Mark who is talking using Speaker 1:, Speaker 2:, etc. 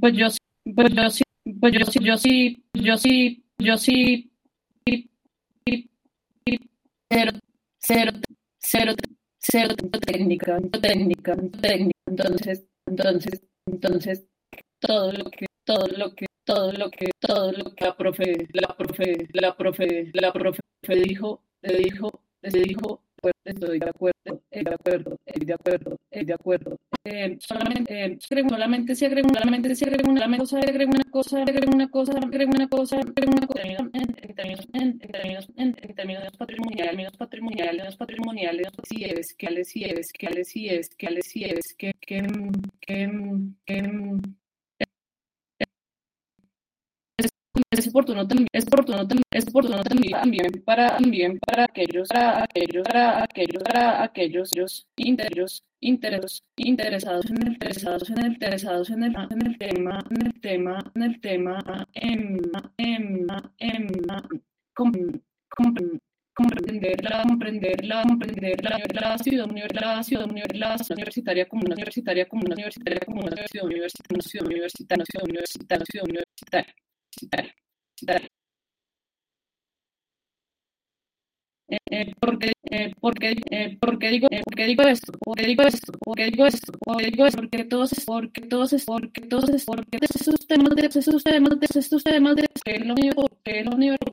Speaker 1: Pues yo, sí- pues yo sí, pues yo sí, cero, cero, cero, cero técnica. Entonces, todo lo que la profe dijo, pues estoy de acuerdo, de acuerdo. Solamente si agrego una cosa, en términos patrimoniales, es oportuno para aquellos interesados en el tema, com- comprender la ciudad universitaria como una ciudad universitaria. Porque todos esos temas de